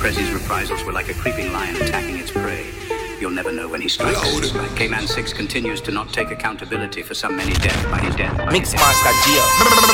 Pressie's reprisals were like a creeping lion attacking its prey. You'll never know when he strikes. K-Man 6 continues to not take accountability for some many deaths by his death. Mix Master Gia.